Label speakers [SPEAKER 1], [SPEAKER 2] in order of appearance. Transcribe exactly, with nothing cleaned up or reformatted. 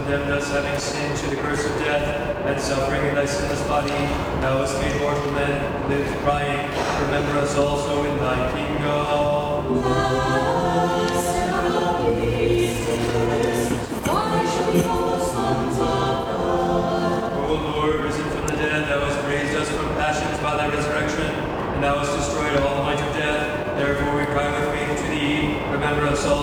[SPEAKER 1] condemned us, having sinned to the curse of death, and suffering in thy sinless body, thou hast made mortal men live, crying, remember us also in thy kingdom. O Lord, risen from the dead, thou hast raised us from passions by thy resurrection, and thou hast destroyed all the might of death. Therefore we cry with faith to thee, remember us also.